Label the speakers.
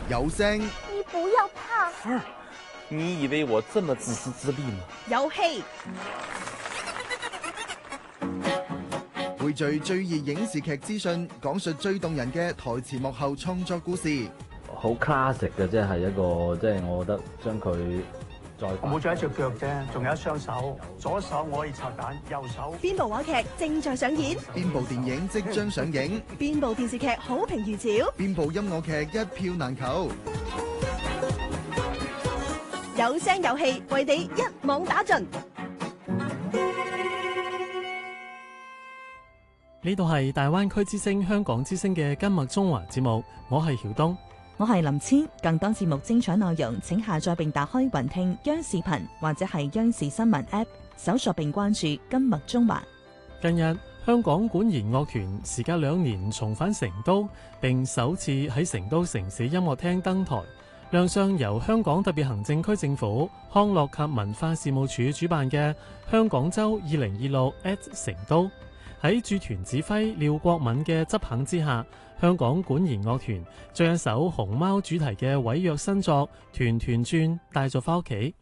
Speaker 1: 有聲，
Speaker 2: 你不要怕。
Speaker 3: 芬兒，你以為我這麼自私自利嗎？
Speaker 2: 有戲，
Speaker 1: 匯聚最熱影視劇資訊，講述最動人嘅台前幕後創作故事。
Speaker 4: 好 classic 嘅，即係一個，即係我覺得將佢再
Speaker 5: 冇咗一隻腳啫，仲有一雙手，左手我可以拆彈，右手。
Speaker 2: 邊部話劇正在上演？
Speaker 1: 邊部電影即將上映？
Speaker 2: 邊部電視劇好評如潮？
Speaker 1: 邊部音樂劇一票難求？
Speaker 2: 有聲有戲，為你一網打盡。
Speaker 6: 呢度係大灣區之聲香港之聲嘅今日中華節目，我係曉東，
Speaker 7: 我係林千。更多節目精彩內容，請下載並打開雲聽央視頻或者係央視新聞 App， 搜索並關注今日中華。
Speaker 6: 近日，香港管弦樂團時隔2年重返成都，並首次喺成都城市音樂廳登台，亮相由香港特別行政區政府康樂及文化事務署主辦嘅香港周2026 at 成都。喺駐團指揮廖國敏嘅執行之下，香港管弦樂團將一首熊貓主題嘅委約新作《團團轉》帶咗返屋企。